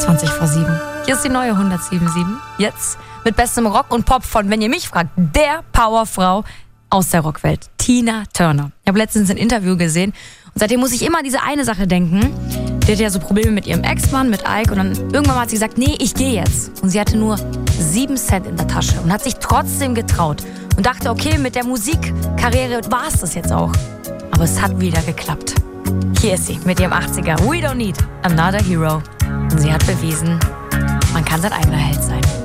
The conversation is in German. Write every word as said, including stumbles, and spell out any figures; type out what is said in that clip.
zwanzig vor sieben. Hier ist die neue hundertsieben Komma sieben. Jetzt mit bestem Rock und Pop von, wenn ihr mich fragt, der Powerfrau aus der Rockwelt, Tina Turner. Ich habe letztens ein Interview gesehen und seitdem muss ich immer diese eine Sache denken. Die hatte ja so Probleme mit ihrem Ex-Mann, mit Ike, und dann irgendwann mal hat sie gesagt, nee, ich gehe jetzt. Und sie hatte nur sieben Cent in der Tasche und hat sich trotzdem getraut und dachte, okay, mit der Musikkarriere war es das jetzt auch. Aber es hat wieder geklappt. Hier ist sie mit ihrem achtziger. We don't need another hero. Und sie hat bewiesen, man kann sein eigener Held sein.